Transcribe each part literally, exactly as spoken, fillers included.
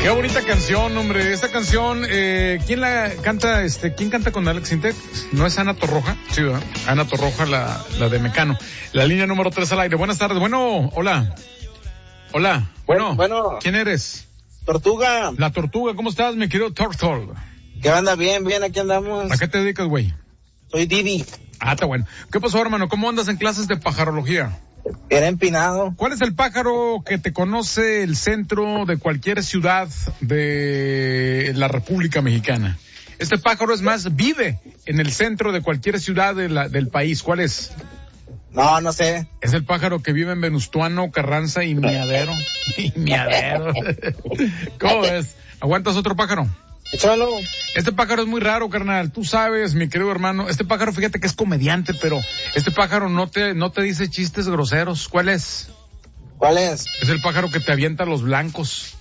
Qué bonita canción, hombre. Esta canción, eh, ¿quién la canta? Este, ¿quién canta con Alex Intec? ¿No es Ana Torroja? Sí, ¿verdad? Ana Torroja, la, la de Mecano. La línea número tres al aire. Buenas tardes. Bueno, hola. Hola. Bueno, bueno. ¿Quién eres? Tortuga. La Tortuga. ¿Cómo estás, mi querido Turtle? ¿Qué onda? Bien, bien, aquí andamos. ¿A qué te dedicas, güey? Soy Didi. Ah, está bueno. ¿Qué pasó, hermano? ¿Cómo andas en clases de pajarología? Era empinado. ¿Cuál es el pájaro que te conoce el centro de cualquier ciudad de la República Mexicana? Este pájaro, es más, vive en el centro de cualquier ciudad de la, del país. ¿Cuál es? No, no sé. Es el pájaro que vive en Venustuano, Carranza y Miadero. Y Miadero. ¿Cómo ves? ¿Aguantas otro pájaro? Échalo. Este pájaro es muy raro, carnal. Tú sabes, mi querido hermano. Este pájaro, fíjate que es comediante, pero este pájaro no te, no te dice chistes groseros. ¿Cuál es? ¿Cuál es? Es el pájaro que te avienta a los blancos.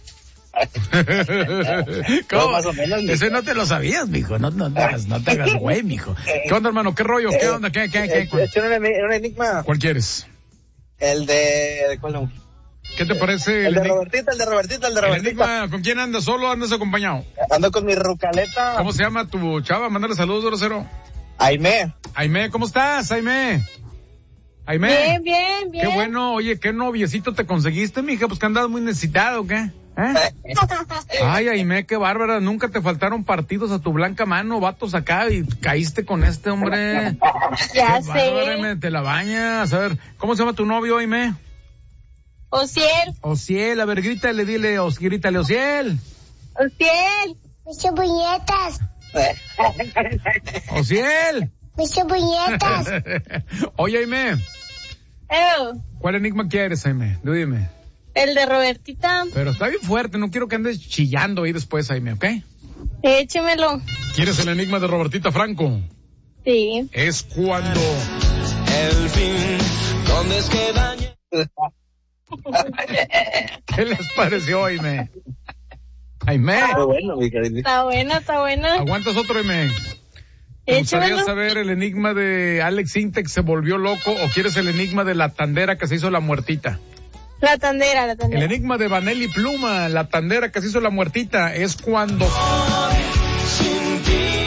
¿Cómo? No, más o menos, mijo. Ese no te lo sabías, mijo. No, no, no, te hagas- no te hagas güey, mijo. ¿Qué onda, hermano? ¿Qué rollo? ¿Qué onda? ¿Qué, qué, qué? ¿Cuál, Es un, un enigma. cuál quieres? El de... ¿Cuál no? ¿Qué te parece El de enig- Robertita, el de Robertita, el de el Robertita. enigma? ¿Con quién andas? ¿Solo andas acompañado? Ando con mi rucaleta. ¿Cómo se llama tu chava? Mándale saludos, grosero. Aime. Aime, ¿cómo estás, Aime? Aime. Bien, bien, bien. Qué bueno. Oye, ¿qué noviecito te conseguiste, mija? Pues que andas muy necesitado, ¿o qué? ¿Eh? Ay, Aime, qué bárbara. Nunca te faltaron partidos a tu blanca mano, vatos acá, y caíste con este hombre. Ya Qué bárbara, sé. Aime, te la bañas. A ver, ¿cómo se llama tu novio, Aime? Ociel, Ociel, a ver, grítale, dile, Os, grítale, Ociel. Ociel. Muchas puñetas, Ociel. muchas puñetas. Oye, Aime, Oh, ¿cuál enigma quieres, Aime? Tú dime. el de Robertita. Pero está bien fuerte, no quiero que andes chillando ahí después, Aime, ¿ok? Échemelo. ¿Quieres el enigma de Robertita Franco? Sí. Es cuando... El fin, ¿dónde es que dañe? ¿Qué les pareció, Aime? Aime, Muy bueno, mi querido. Está buena, está buena. ¿aguantas otro, Aime? ¿Te gustaría Échemelo. saber el enigma de Alex Intec se volvió loco o quieres el enigma de la tandera que se hizo la muertita? La tandera, la El tandera. enigma de Vanelli Pluma, la tandera que se hizo la muertita, es cuando... Sin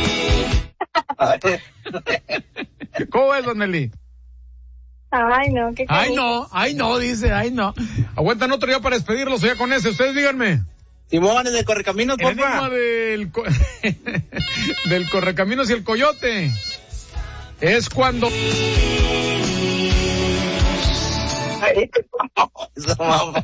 ti. ¿Cómo es, Vanelli? Ay, no, qué Ay, canijo. no, ay, no, dice, ay, no. Aguantan otro ya para despedirlos, o ya con ese. Ustedes díganme. Simón, el de Correcaminos, El enigma porfa. del, co- del Correcaminos y el Coyote. Es cuando... Esa mamá.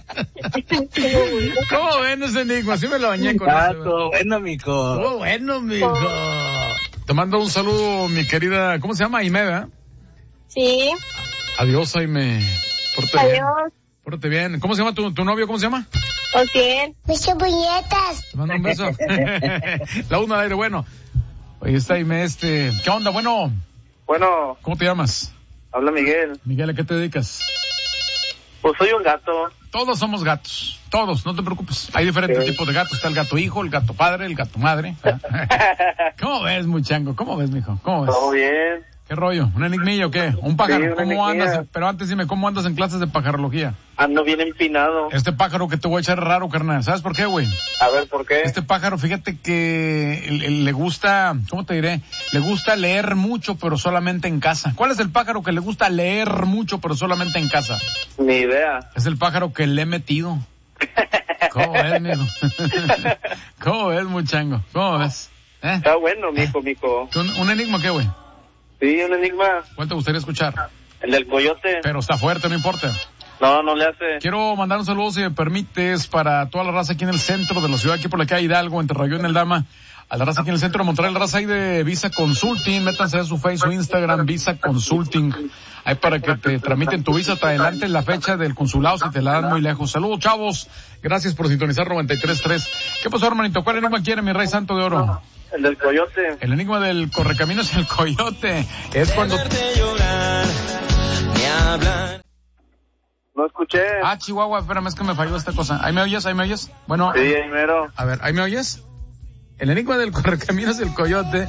¿Cómo ven ese enigma? Sí me lo bañé con Ah, ese. todo bueno, mijo. Estuvo bueno, mijo. Te mando un saludo, mi querida... ¿Cómo se llama? Aime, ¿verdad? Sí. Adiós, Aime. Pórtate bien. Adiós. Pórtate bien. ¿Cómo se llama tu, tu novio? ¿Cómo se llama? Ociel. Muchas puñetas. Te mando un beso. La una al aire, bueno. Oye, está Aime, este... ¿Qué onda? Bueno, Bueno, ¿cómo te llamas? habla Miguel. Miguel, ¿a qué te dedicas? Pues soy un gato. Todos somos gatos. Todos, no te preocupes. Hay diferentes Sí. tipos de gatos. Está el gato hijo, el gato padre, el gato madre. ¿Cómo ves, muchango? ¿Cómo ves, mijo? ¿Cómo ves? Todo bien. ¿Qué rollo? ¿Un enigmillo o qué? ¿Un pájaro? Sí, una ¿Cómo enigmilla. andas? Pero antes dime, ¿cómo andas en clases de pajarología? Ando bien empinado. Este pájaro que te voy a echar es raro, carnal. ¿Sabes por qué, güey? A ver, ¿por qué? Este pájaro, fíjate que el- el- le gusta, ¿cómo te diré? Le gusta leer mucho, pero solamente en casa. ¿Cuál es el pájaro que le gusta leer mucho, pero solamente en casa? Ni idea. Es el pájaro que le he metido. ¿Cómo ves, mijo? ¿Cómo ves, muchango? ¿Cómo ves? ¿Eh? Está bueno, mijo, mijo. ¿Un, un enigma qué, güey? Sí, un enigma. ¿Cuál te gustaría escuchar? El del coyote. Pero está fuerte, no importa. No, no le hace. Quiero mandar un saludo, si me permites, para toda la raza aquí en el centro de la ciudad, aquí por la calle Hidalgo, entre Rayón y El Dama. A la raza aquí en el centro de Monterrey, la raza ahí de Visa Consulting, métanse a su Facebook, Instagram, Visa Consulting. Ahí para que te tramiten tu visa, te adelanten la fecha del consulado si te la dan muy lejos. Saludos, chavos. Gracias por sintonizar noventa y tres punto tres. ¿Qué pasó, hermanito? ¿Cuál enigma quiere mi rey santo de oro? El del coyote. El enigma del correcaminos y el coyote. Es cuando... Verte llorar, ni hablar. No escuché. Ah, Chihuahua, espérame, es que me falló esta cosa. ¿Ahí me oyes? ¿Ahí me oyes? Bueno, Sí, ahí mero. a ver, ¿ahí me oyes? El enigma del correcaminos y el coyote.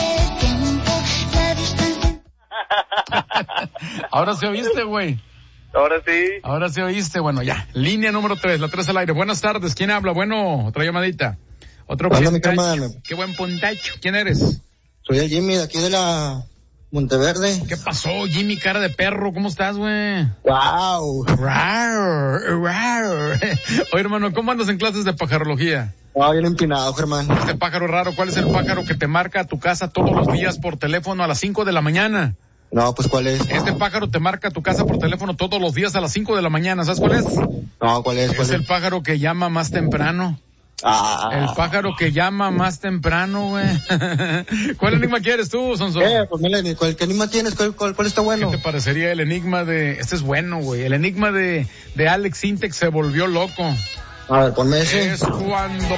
Ahora sí oíste, güey. Ahora sí. Ahora sí oíste, bueno, ya. Línea número tres, la tres al aire. Buenas tardes, ¿quién habla? Bueno, otra llamadita. Otro Hola, mi puntacho. hermano. Qué buen puntacho. ¿Quién eres? Soy el Jimmy de aquí de la Monteverde. ¿Qué pasó, Jimmy, cara de perro? ¿Cómo estás, güey? Wow. Rar, rar. Oye, hermano, ¿cómo andas en clases de pajarología? Ah, bien empinado, Germán. Este pájaro raro, ¿cuál es el pájaro que te marca a tu casa todos los días por teléfono a las cinco de la mañana? No, pues ¿cuál es? Este pájaro te marca a tu casa por teléfono todos los días a las cinco de la mañana. ¿Sabes cuál es? No, ¿cuál es? ¿Cuál Es el pájaro que llama más temprano. Ah. El pájaro que llama más temprano, güey. ¿Cuál enigma quieres tú, Sonso? Eh, pues mira, ¿cuál, ¿qué enigma tienes? ¿Cuál, cuál, cuál está bueno? ¿Qué te parecería el enigma de... Este es bueno, güey. El enigma de, de Alex Sintek se volvió loco. A ver, ponme ese. Es cuando...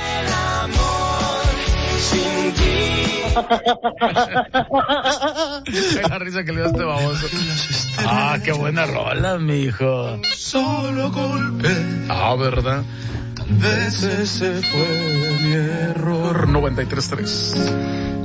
Sin ti. La risa que le da este baboso. Ah, qué buena rola, mijo. Solo golpe. Ah, ¿verdad? Veces se fue mi error. noventa y tres punto tres